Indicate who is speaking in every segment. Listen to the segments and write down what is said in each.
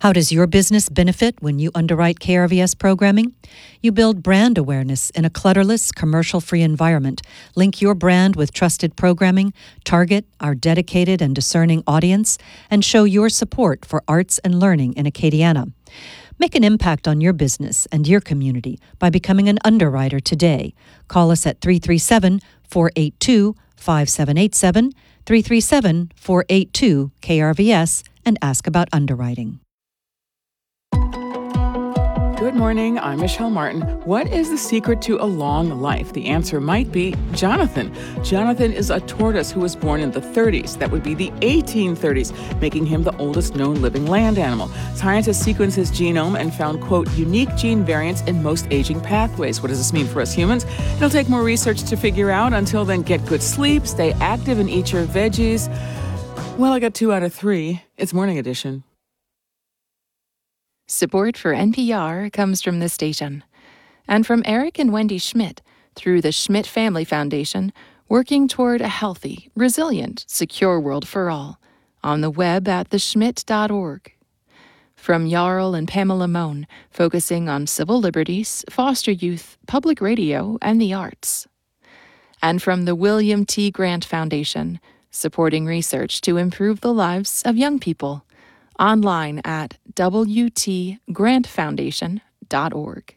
Speaker 1: How does your business benefit when you underwrite KRVS programming? You build brand awareness in a clutterless, commercial-free environment, link your brand with trusted programming, target our dedicated and discerning audience, and show your support for arts and learning in Acadiana. Make an impact on your business and your community by becoming an underwriter today. Call us at 337-482-5787, 337-482-KRVS, and ask about underwriting.
Speaker 2: Good morning, I'm Michelle Martin. What is the secret to a long life? The answer might be Jonathan. Jonathan is a tortoise who was born in the 30s. That would be the 1830s, making him the oldest known living land animal. Scientists sequenced his genome and found, quote, unique gene variants in most aging pathways. What does this mean for us humans? It'll take more research to figure out. Until then, get good sleep, stay active, and eat your veggies. Well, I got 2 out of 3. It's Morning Edition.
Speaker 3: Support for NPR comes from this station and from Eric and Wendy Schmidt through the Schmidt Family Foundation, working toward a healthy, resilient, secure world for all, on the web at theschmidt.org. From Jarl and Pamela Mohn, focusing on civil liberties, foster youth, public radio, and the arts. And from the William T. Grant Foundation, supporting research to improve the lives of young people. Online at wtgrantfoundation.org.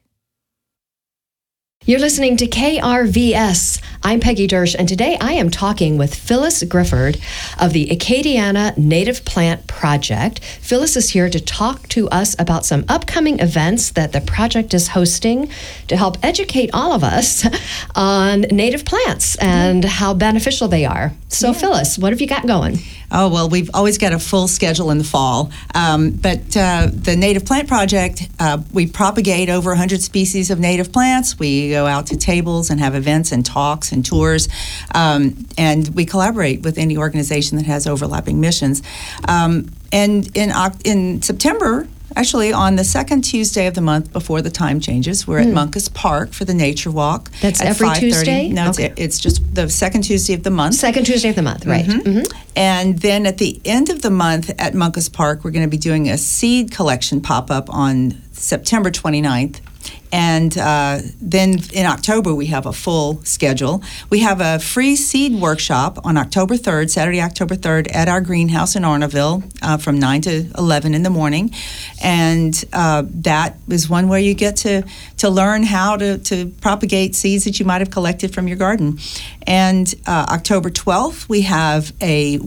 Speaker 4: You're listening to KRVS. I'm Peggy Dersch, and today I am talking with Phyllis Grifford of the Acadiana Native Plant Project. Phyllis is here to talk to us about some upcoming events that the project is hosting to help educate all of us on native plants and how beneficial they are. So, Phyllis, what have you got going?
Speaker 5: Oh, well, we've always got a full schedule in the fall. But the Native Plant Project, we propagate over 100 species of native plants. We go out to tables and have events and talks and tours. And we collaborate with any organization that has overlapping missions. And in September, actually, on the second Tuesday of the month before the time changes, we're at Muncus Park for the Nature Walk.
Speaker 4: That's
Speaker 5: at
Speaker 4: every
Speaker 5: 5:30.
Speaker 4: Tuesday?
Speaker 5: No,
Speaker 4: Okay.
Speaker 5: it's just the second Tuesday of the month.
Speaker 4: Second Tuesday of the month, right.
Speaker 5: Mm-hmm. And then at the end of the month at Muncus Park, we're going to be doing a seed collection pop-up on September 29th. And then in October, we have a full schedule. We have a free seed workshop on October 3rd, Saturday, October 3rd, at our greenhouse in Arnaville from 9 to 11 in the morning. And that is one where you get to learn how to propagate seeds that you might have collected from your garden. And October 12th, we have a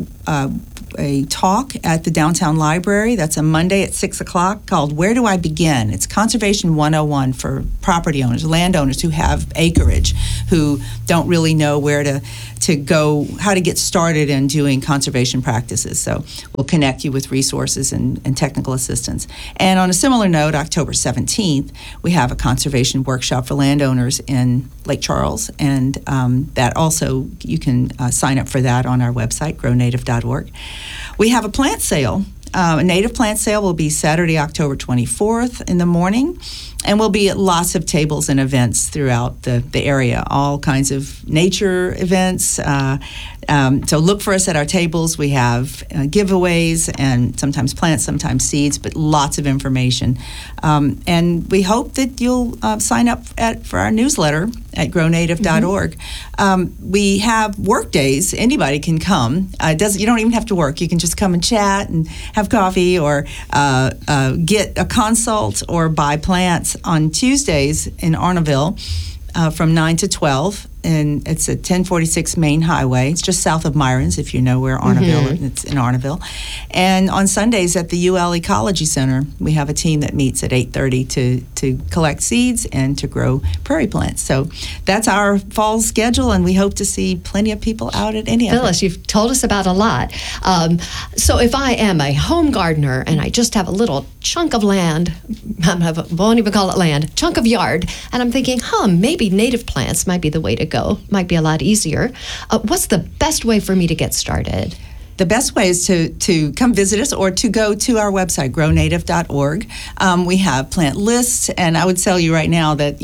Speaker 5: talk at the downtown library. That's a Monday at 6 o'clock called Where Do I Begin? It's Conservation 101 for property owners, landowners who have acreage, who don't really know where to go, how to get started in doing conservation practices. So we'll connect you with resources and technical assistance. And on a similar note, October 17th, we have a conservation workshop for landowners in Lake Charles. And that also, you can sign up for that on our website, grownative.org. We have a plant sale. A native plant sale will be Saturday, October 24th in the morning, and we'll be at lots of tables and events throughout the area, all kinds of nature events. So look for us at our tables. We have giveaways and sometimes plants, sometimes seeds, but lots of information. And we hope that you'll sign up for our newsletter at grownative.org. We have work days. Anybody can come. You don't even have to work. You can just come and chat and have coffee or get a consult or buy plants on Tuesdays in Arnaville from 9 to 12. And it's at 1046 Main Highway. It's just south of Myrons, if you know where Arnaville is. It's in Arnaville. And on Sundays at the UL Ecology Center, we have a team that meets at 8:30 to collect seeds and to grow prairie plants. So that's our fall schedule, and we hope to see plenty of people out at any of it.
Speaker 4: Phyllis, you've told us about a lot. So if I am a home gardener and I just have a little chunk of land, I won't even call it land, chunk of yard, and I'm thinking, maybe native plants might be the way to go. Might be a lot easier. What's the best way for me to get started?
Speaker 5: The best way is to come visit us or to go to our website, grownative.org. We have plant lists, and I would tell you right now that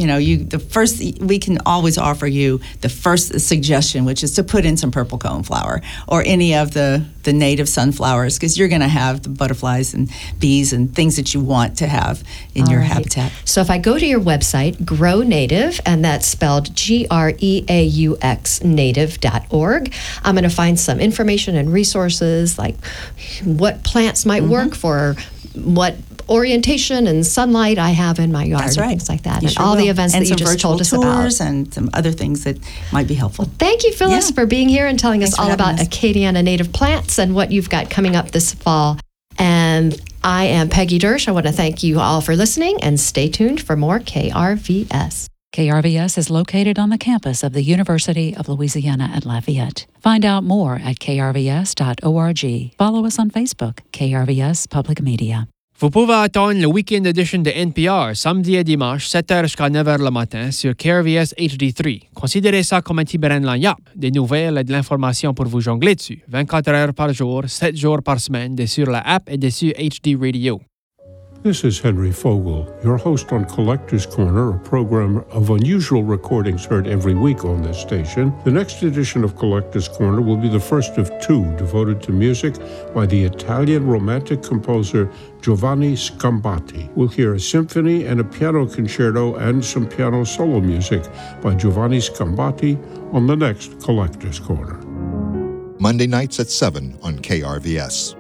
Speaker 5: we can always offer you the first suggestion, which is to put in some purple coneflower or any of the the native sunflowers, because you're going to have the butterflies and bees and things that you want to have in your habitat.
Speaker 4: So if I go to your website, Grow Native, and that's spelled GREAUX native.org, I'm going to find some information and resources like what plants might work for what orientation and sunlight I have in my yard.
Speaker 5: That's right.
Speaker 4: Things like that.
Speaker 5: You
Speaker 4: and
Speaker 5: sure
Speaker 4: all
Speaker 5: will.
Speaker 4: the events
Speaker 5: and
Speaker 4: that you just told us
Speaker 5: tours
Speaker 4: about.
Speaker 5: and some other things that might be helpful.
Speaker 4: Thank you, Phyllis, for being here and telling
Speaker 5: Thanks
Speaker 4: us
Speaker 5: for
Speaker 4: all
Speaker 5: having
Speaker 4: about
Speaker 5: us.
Speaker 4: Acadiana native plants and what you've got coming up this fall. And I am Peggy Dersch. I want to thank you all for listening and stay tuned for more KRVS.
Speaker 6: KRVS is located on the campus of the University of Louisiana at Lafayette. Find out more at krvs.org. Follow us on Facebook, KRVS Public Media.
Speaker 7: Vous pouvez attendre le Weekend Edition de NPR samedi et dimanche, 7h jusqu'à 9h le matin sur KRVS HD3. Considérez ça comme un petit brin de lagnac, des nouvelles et de l'information pour vous jongler dessus, 24 heures par jour, 7 jours par semaine, sur la app et dessus HD Radio.
Speaker 8: This is Henry Fogel, your host on Collector's Corner, a program of unusual recordings heard every week on this station. The next edition of Collector's Corner will be the first of two devoted to music by the Italian romantic composer Giovanni Scambati. We'll hear a symphony and a piano concerto and some piano solo music by Giovanni Scambati on the next Collector's Corner.
Speaker 9: Monday nights at 7 on KRVS.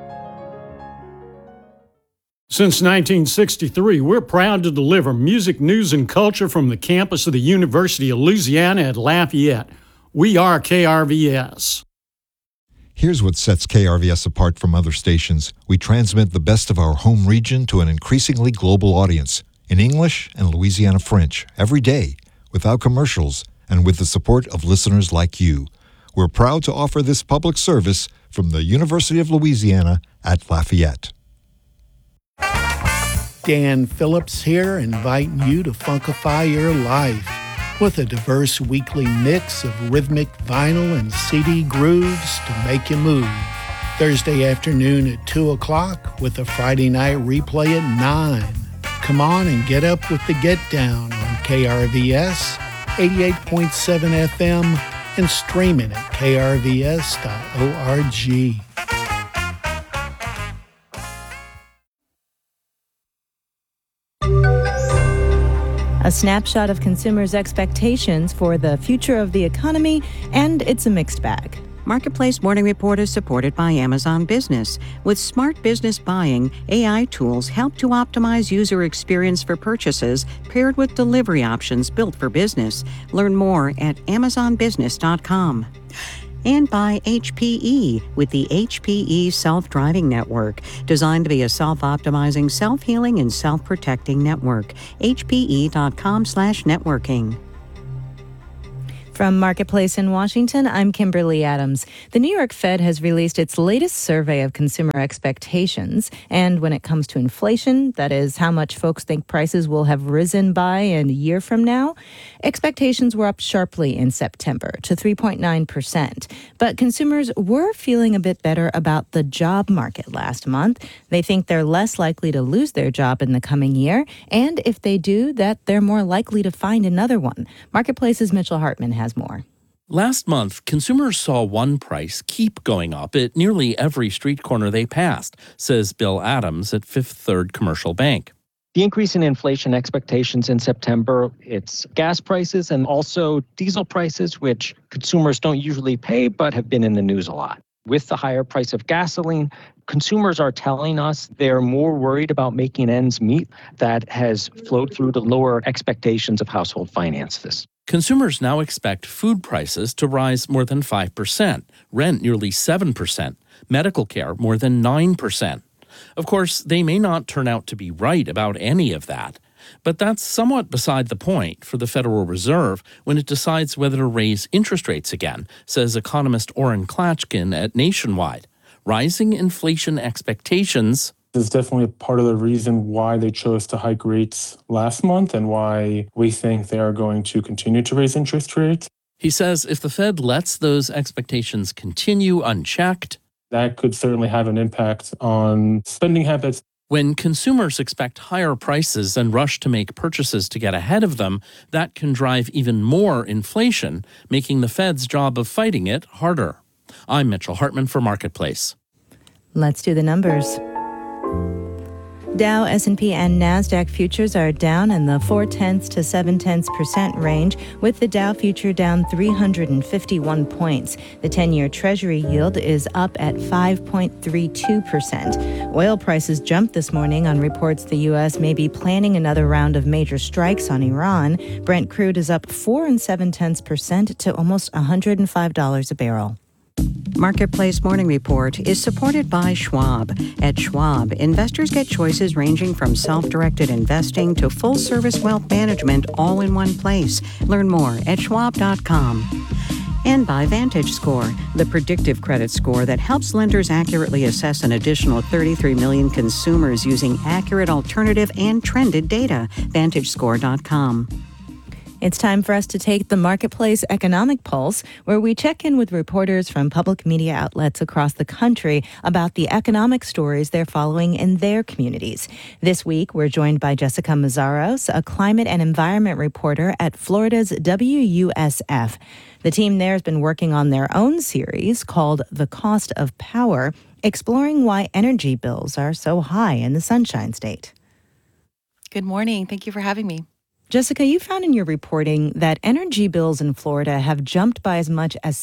Speaker 10: Since 1963, we're proud to deliver music, news, and culture from the campus of the University of Louisiana at Lafayette. We are KRVS.
Speaker 9: Here's what sets KRVS apart from other stations. We transmit the best of our home region to an increasingly global audience in English and Louisiana French every day, without commercials, and with the support of listeners like you. We're proud to offer this public service from the University of Louisiana at Lafayette.
Speaker 11: Dan Phillips here, inviting you to funkify your life with a diverse weekly mix of rhythmic vinyl and CD grooves to make you move. Thursday afternoon at 2 o'clock with a Friday night replay at 9. Come on and get up with the Get Down on KRVS 88.7 FM and streaming at krvs.org.
Speaker 12: A snapshot of consumers' expectations for the future of the economy, and it's a mixed bag.
Speaker 13: Marketplace Morning Report is supported by Amazon Business. With smart business buying, AI tools help to optimize user experience for purchases paired with delivery options built for business. Learn more at amazonbusiness.com. And by HPE with the HPE Self-Driving Network, designed to be a self-optimizing, self-healing, and self-protecting network. HPE.com/networking.
Speaker 12: From Marketplace in Washington, I'm Kimberly Adams. The New York Fed has released its latest survey of consumer expectations. And when it comes to inflation, that is how much folks think prices will have risen by in a year from now, expectations were up sharply in September to 3.9%. But consumers were feeling a bit better about the job market last month. They think they're less likely to lose their job in the coming year. And if they do, that they're more likely to find another one. Marketplace's Mitchell Hartman has more.
Speaker 14: Last month, consumers saw one price keep going up at nearly every street corner they passed, says Bill Adams at Fifth Third Commercial Bank.
Speaker 15: The increase in inflation expectations in September, it's gas prices and also diesel prices, which consumers don't usually pay but have been in the news a lot. With the higher price of gasoline, consumers are telling us they're more worried about making ends meet. That has flowed through to lower expectations of household finances.
Speaker 14: Consumers now expect food prices to rise more than 5%, rent nearly 7%, medical care more than 9%. Of course, they may not turn out to be right about any of that, but that's somewhat beside the point for the Federal Reserve when it decides whether to raise interest rates again, says economist Orrin Klatchkin at Nationwide. Rising inflation expectations
Speaker 16: is definitely part of the reason why they chose to hike rates last month and why we think they are going to continue to raise interest rates.
Speaker 14: He says if the Fed lets those expectations continue unchecked,
Speaker 16: that could certainly have an impact on spending habits.
Speaker 14: When consumers expect higher prices and rush to make purchases to get ahead of them, that can drive even more inflation, making the Fed's job of fighting it harder. I'm Mitchell Hartman for Marketplace.
Speaker 12: Let's do the numbers. Dow, S&P, and NASDAQ futures are down in the 0.4 to 0.7% range, with the Dow future down 351 points. The 10-year Treasury yield is up at 5.32%. Oil prices jumped this morning on reports the U.S. may be planning another round of major strikes on Iran. Brent crude is up 4.7% to almost $105 a barrel.
Speaker 13: Marketplace Morning Report is supported by Schwab. At Schwab, investors get choices ranging from self-directed investing to full-service wealth management all in one place. Learn more at schwab.com. And by VantageScore, the predictive credit score that helps lenders accurately assess an additional 33 million consumers using accurate alternative and trended data. VantageScore.com.
Speaker 12: It's time for us to take the Marketplace Economic Pulse, where we check in with reporters from public media outlets across the country about the economic stories they're following in their communities. This week, we're joined by Jessica Mazzaros, a climate and environment reporter at Florida's WUSF. The team there has been working on their own series called The Cost of Power, exploring why energy bills are so high in the Sunshine State.
Speaker 17: Good morning. Thank you for having me.
Speaker 12: Jessica, you found in your reporting that energy bills in Florida have jumped by as much as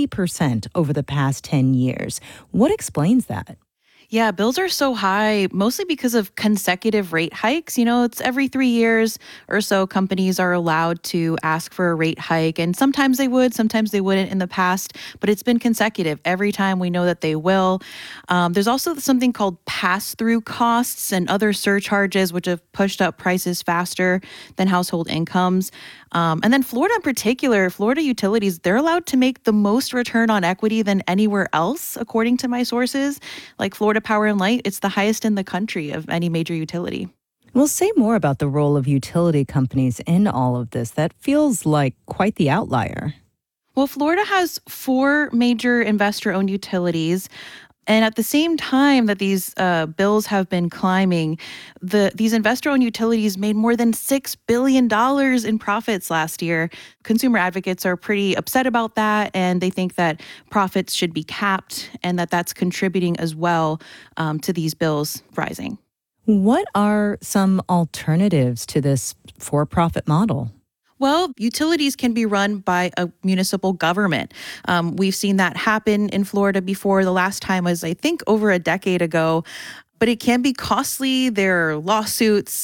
Speaker 12: 70% over the past 10 years. What explains that?
Speaker 17: Yeah, bills are so high, mostly because of consecutive rate hikes. You know, it's every 3 years or so companies are allowed to ask for a rate hike. And sometimes they would, sometimes they wouldn't in the past, but it's been consecutive. Every time we know that they will. There's also something called pass-through costs and other surcharges, which have pushed up prices faster than household incomes. And then Florida in particular, Florida utilities, they're allowed to make the most return on equity than anywhere else, according to my sources. Like Florida Power and Light, it's the highest in the country of any major utility.
Speaker 12: Well, say more about the role of utility companies in all of this. That feels like quite the outlier.
Speaker 17: Well, Florida has 4 major investor-owned utilities. And at the same time that these bills have been climbing, these investor-owned utilities made more than $6 billion in profits last year. Consumer advocates are pretty upset about that, and they think that profits should be capped and that that's contributing as well to these bills rising.
Speaker 12: What are some alternatives to this for-profit model?
Speaker 17: Well, utilities can be run by a municipal government. We've seen that happen in Florida before. The last time was, I think, over a decade ago. But it can be costly. There are lawsuits.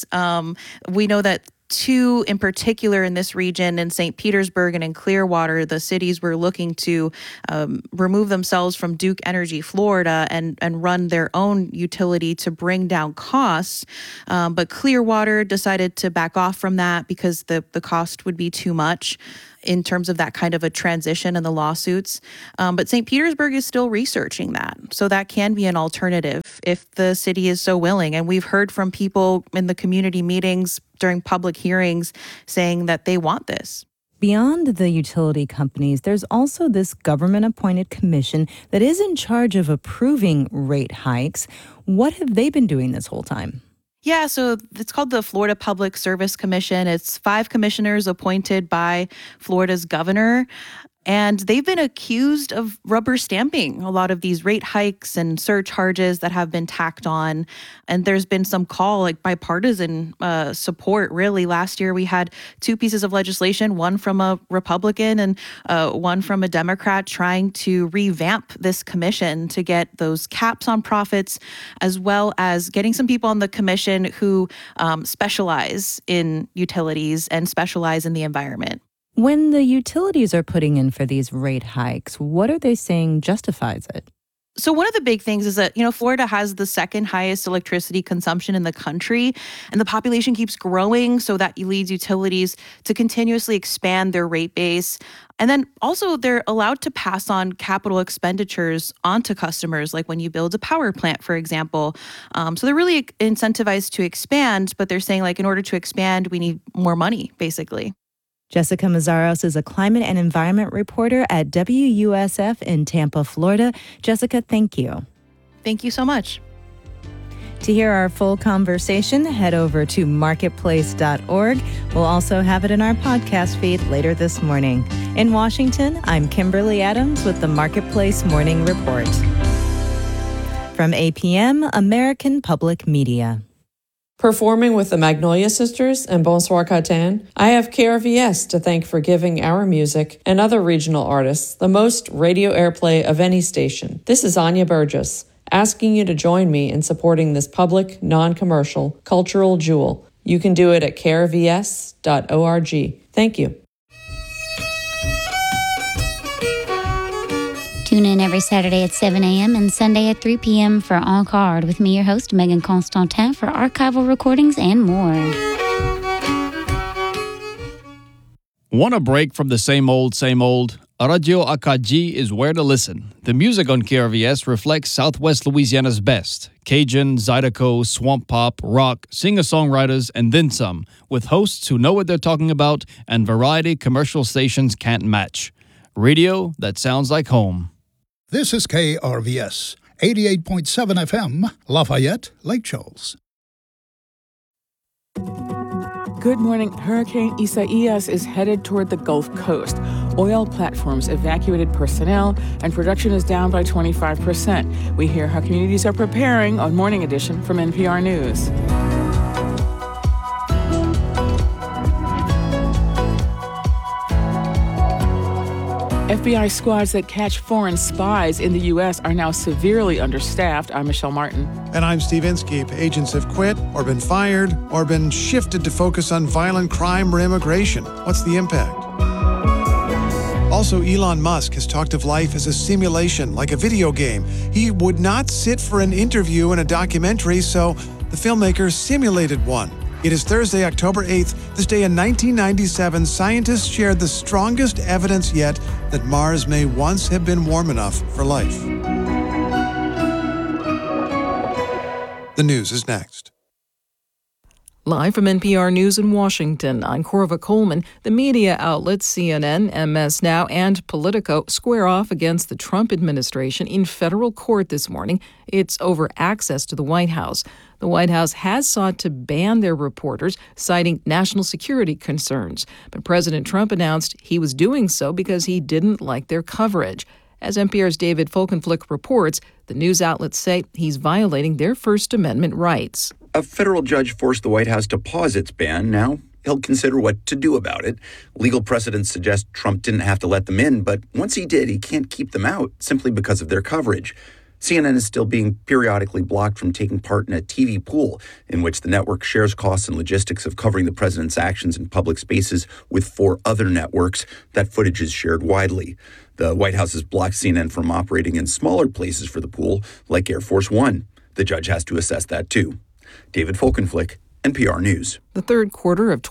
Speaker 17: We know that 2 in particular in this region, in St. Petersburg and in Clearwater, the cities were looking to remove themselves from Duke Energy Florida and run their own utility to bring down costs. But Clearwater decided to back off from that because the cost would be too much in terms of that kind of a transition and the lawsuits. But St. Petersburg is still researching that. So that can be an alternative if the city is so willing. And we've heard from people in the community meetings during public hearings saying that they want this.
Speaker 12: Beyond the utility companies, there's also this government-appointed commission that is in charge of approving rate hikes. What have they been doing this whole time?
Speaker 17: Yeah, so it's called the Florida Public Service Commission. It's 5 commissioners appointed by Florida's governor. And they've been accused of rubber stamping a lot of these rate hikes and surcharges that have been tacked on. And there's been some call, like bipartisan support, really. Last year, we had 2 pieces of legislation, one from a Republican and one from a Democrat, trying to revamp this commission to get those caps on profits, as well as getting some people on the commission who specialize in utilities and specialize in the environment.
Speaker 12: When the utilities are putting in for these rate hikes, what are they saying justifies it?
Speaker 17: So one of the big things is that, Florida has the second highest electricity consumption in the country, and the population keeps growing, so that leads utilities to continuously expand their rate base. And then also they're allowed to pass on capital expenditures onto customers, like when you build a power plant, for example. So they're really incentivized to expand, but they're saying, in order to expand, we need more money, basically.
Speaker 12: Jessica Mazzaros is a climate and environment reporter at WUSF in Tampa, Florida. Jessica, thank you.
Speaker 17: Thank you so much.
Speaker 12: To hear our full conversation, head over to marketplace.org. We'll also have it in our podcast feed later this morning. In Washington, I'm Kimberly Adams with the Marketplace Morning Report. From APM, American Public Media.
Speaker 18: Performing with the Magnolia Sisters and Bonsoir Catan, I have KRVS to thank for giving our music and other regional artists the most radio airplay of any station. This is Anya Burgess, asking you to join me in supporting this public, non-commercial, cultural jewel. You can do it at krvs.org. Thank you.
Speaker 19: Tune in every Saturday at 7 a.m. and Sunday at 3 p.m. for En Card with me, your host, Megan Constantin, for archival recordings and more.
Speaker 20: Want a break from the same old, same old? Radio Acadie is where to listen. The music on KRVS reflects Southwest Louisiana's best. Cajun, Zydeco, swamp pop, rock, singer-songwriters, and then some, with hosts who know what they're talking about and variety commercial stations can't match. Radio that sounds like home.
Speaker 21: This is KRVS, 88.7 FM, Lafayette, Lake Charles.
Speaker 2: Good morning. Hurricane Isaias is headed toward the Gulf Coast. Oil platforms evacuated personnel, and production is down by 25%. We hear how communities are preparing on Morning Edition from NPR News. FBI squads that catch foreign spies in the U.S. are now severely understaffed. I'm Michelle Martin.
Speaker 22: And I'm Steve Inskeep. Agents have quit or been fired or been shifted to focus on violent crime or immigration. What's the impact? Also, Elon Musk has talked of life as a simulation, like a video game. He would not sit for an interview in a documentary, so the filmmaker simulated one. It is Thursday, October 8th. This day in 1997, scientists shared the strongest evidence yet that Mars may once have been warm enough for life. The news is next.
Speaker 23: Live from NPR News in Washington, I'm Corva Coleman. The media outlets CNN, MS Now, and Politico square off against the Trump administration in federal court this morning. It's over access to the White House. The White House has sought to ban their reporters, citing national security concerns. But President Trump announced he was doing so because he didn't like their coverage. As NPR's David Folkenflik reports, the news outlets say he's violating their First Amendment rights.
Speaker 24: A federal judge forced the White House to pause its ban. Now he'll consider what to do about it. Legal precedents suggest Trump didn't have to let them in, but once he did, he can't keep them out simply because of their coverage. CNN is still being periodically blocked from taking part in a TV pool in which the network shares costs and logistics of covering the president's actions in public spaces with 4 other networks. That footage is shared widely. The White House has blocked CNN from operating in smaller places for the pool, like Air Force One. The judge has to assess that too. David Folkenflik, NPR News.
Speaker 23: The third quarter of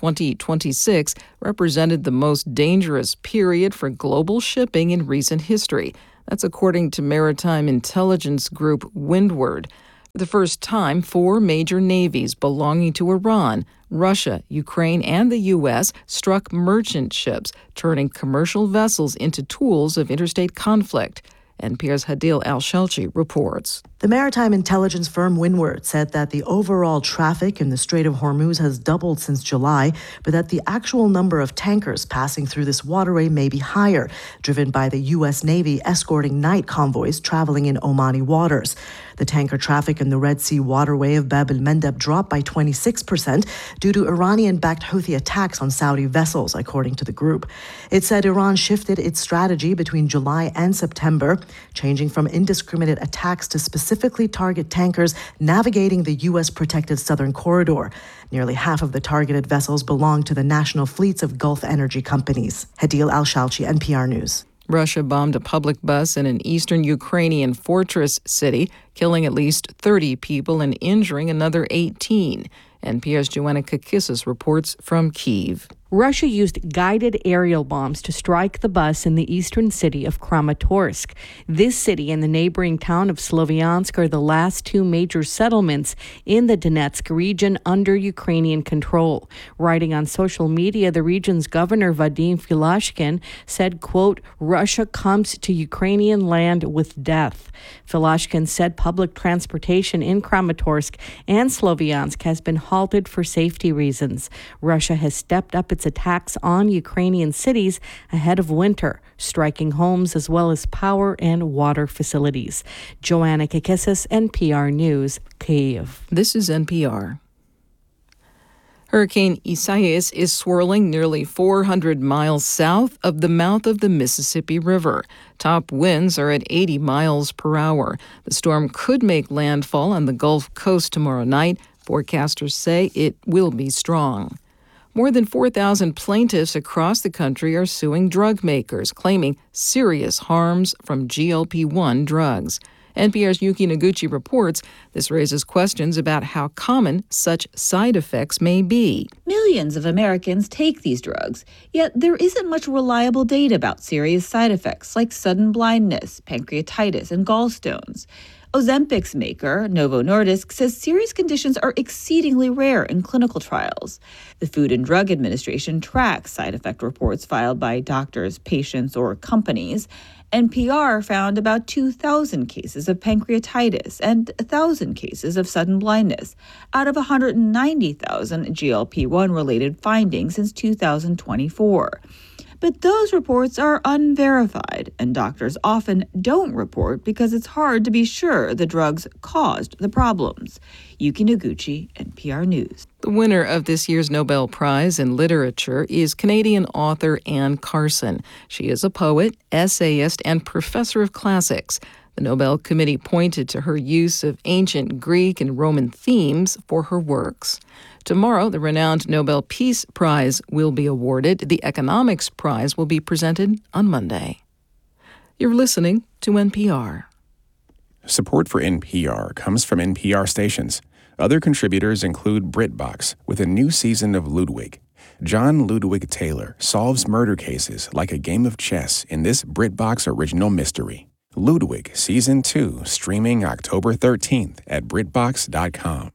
Speaker 23: 2026 represented the most dangerous period for global shipping in recent history. That's according to maritime intelligence group Windward. For the first time, 4 major navies belonging to Iran, Russia, Ukraine, and the U.S. struck merchant ships, turning commercial vessels into tools of interstate conflict. NPR's Hadil Al-Shelchi reports.
Speaker 25: The maritime intelligence firm Windward said that the overall traffic in the Strait of Hormuz has doubled since July, but that the actual number of tankers passing through this waterway may be higher, driven by the U.S. Navy escorting night convoys traveling in Omani waters. The tanker traffic in the Red Sea waterway of Bab el-Mandeb dropped by 26% due to Iranian-backed Houthi attacks on Saudi vessels, according to the group. It said Iran shifted its strategy between July and September, changing from indiscriminate attacks to specifically target tankers navigating the U.S. protected southern corridor. Nearly half of the targeted vessels belong to the national fleets of Gulf energy companies. Hadil Al-Shalchi, NPR News.
Speaker 23: Russia bombed a public bus in an eastern Ukrainian fortress city, killing at least 30 people and injuring another 18. NPR's Joanna Kakissis reports from Kyiv.
Speaker 1: Russia used guided aerial bombs to strike the bus in the eastern city of Kramatorsk. This city and the neighboring town of Sloviansk are the last two major settlements in the Donetsk region under Ukrainian control. Writing on social media, the region's governor Vadim Filashkin said, quote, "Russia comes to Ukrainian land with death." Filashkin said public transportation in Kramatorsk and Sloviansk has been halted for safety reasons. Russia has stepped up its attacks on Ukrainian cities ahead of winter, striking homes as well as power and water facilities. Joanna Kekessis, NPR News, Kyiv.
Speaker 23: This is NPR. Hurricane Isaias is swirling nearly 400 miles south of the mouth of the Mississippi River. Top winds are at 80 miles per hour. The storm could make landfall on the Gulf Coast tomorrow night. Forecasters say it will be strong. More than 4,000 plaintiffs across the country are suing drug makers, claiming serious harms from GLP-1 drugs. NPR's Yuki Noguchi reports this raises questions about how common such side effects may be.
Speaker 3: Millions of Americans take these drugs, yet there isn't much reliable data about serious side effects like sudden blindness, pancreatitis, and gallstones. Ozempic's maker, Novo Nordisk, says serious conditions are exceedingly rare in clinical trials. The Food and Drug Administration tracks side effect reports filed by doctors, patients, or companies. NPR found about 2,000 cases of pancreatitis and 1,000 cases of sudden blindness out of 190,000 GLP-1-related findings since 2024. But those reports are unverified, and doctors often don't report because it's hard to be sure the drugs caused the problems. Yuki Noguchi, NPR News.
Speaker 23: The winner of this year's Nobel Prize in Literature is Canadian author Anne Carson. She is a poet, essayist, and professor of classics. The Nobel Committee pointed to her use of ancient Greek and Roman themes for her works. Tomorrow, the renowned Nobel Peace Prize will be awarded. The Economics Prize will be presented on Monday. You're listening to NPR.
Speaker 4: Support for NPR comes from NPR stations. Other contributors include BritBox with a new season of Ludwig. John Ludwig Taylor solves murder cases like a game of chess in this BritBox original mystery. Ludwig Season 2, streaming October 13th at BritBox.com.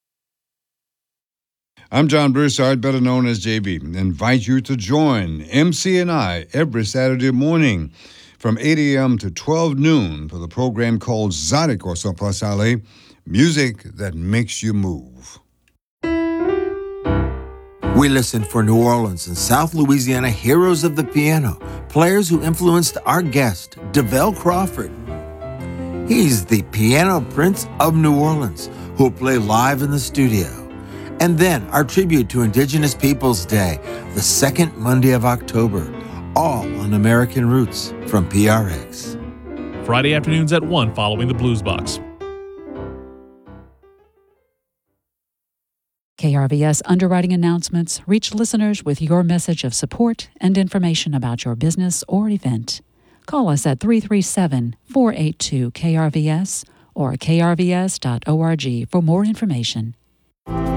Speaker 5: I'm John Broussard, better known as JB. Invite you to join MC and I every Saturday morning from 8 a.m. to 12 noon for the program called Zydeco Sopasale, music that makes you move.
Speaker 6: We listen for New Orleans and South Louisiana heroes of the piano, players who influenced our guest, DeVell Crawford. He's the piano prince of New Orleans, who will play live in the studio. And then our tribute to Indigenous Peoples Day, the second Monday of October, all on American Roots from PRX.
Speaker 26: Friday afternoons at 1 following the Blues Box.
Speaker 27: KRVS Underwriting Announcements reach listeners with your message of support and information about your business or event. Call us at 337-482-KRVS or krvs.org for more information.